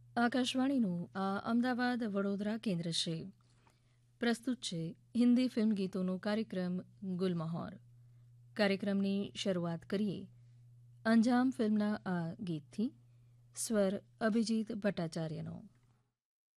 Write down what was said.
આકાશવાણીનું આ અમદાવાદ વડોદરા કેન્દ્ર છે. પ્રસ્તુત છે હિન્દી ફિલ્મ ગીતોનો કાર્યક્રમ ગુલમહોર. કાર્યક્રમની શરૂઆત કરીએ અંજામ ફિલ્મના આ ગીતથી. સ્વર અભિજીત ભટ્ટાચાર્યનો.